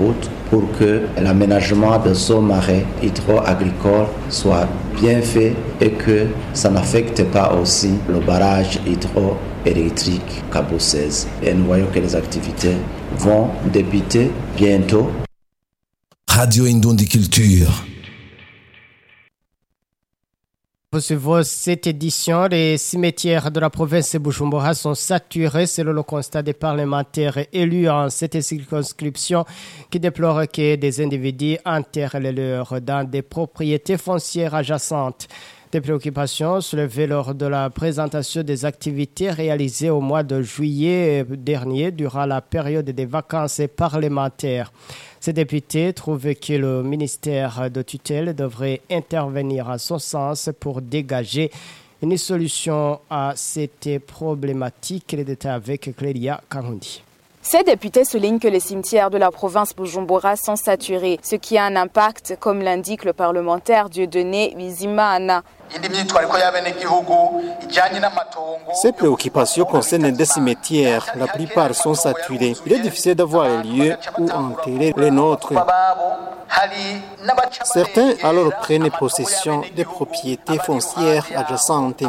routes pour que l'aménagement de ce marais hydro-agricole soit bien fait et que ça n'affecte pas aussi le barrage hydroélectrique Cabo 16. Et nous voyons que les activités vont débuter bientôt. Radio Indondi Culture. Pour cette édition, les cimetières de la province de Bujumbura sont saturés selon le constat des parlementaires élus en cette circonscription qui déplorent que des individus enterrent les leurs dans des propriétés foncières adjacentes. Des préoccupations soulevées lors de la présentation des activités réalisées au mois de juillet dernier durant la période des vacances parlementaires. Ces députés trouvent que le ministère de tutelle devrait intervenir en son sens pour dégager une solution à cette problématique. Les détails avec Clélia Kahundi. Ces députés soulignent que les cimetières de la province Bujumbura sont saturés, ce qui a un impact, comme l'indique le parlementaire Dieudonné Bizimana. Ces préoccupations concernent des cimetières. La plupart sont saturés. Il est difficile d'avoir un lieu où enterrer les nôtres. Certains alors prennent possession des propriétés foncières adjacentes.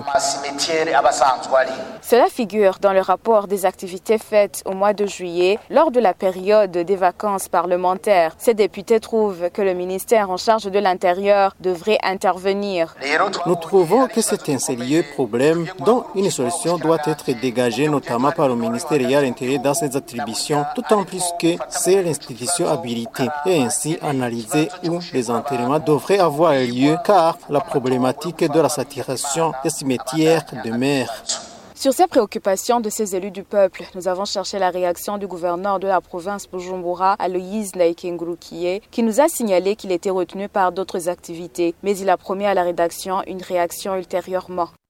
Cela figure dans le rapport des activités faites au mois de juillet lors de la période des vacances parlementaires. Ces députés trouvent que le ministère en charge de l'Intérieur devrait intervenir. Nous trouvons que c'est un sérieux problème dont une solution doit être dégagée, notamment par le ministère de l'Intérieur dans ses attributions, d'autant plus que c'est l'institution habilitée et ainsi analyser où les enterrements devraient avoir lieu car la problématique de la saturation des cimetières demeure. Sur ces préoccupations de ces élus du peuple, nous avons cherché la réaction du gouverneur de la province Bujumbura, Aloïse Laikengurukiye, qui nous a signalé qu'il était retenu par d'autres activités, mais il a promis à la rédaction une réaction ultérieurement.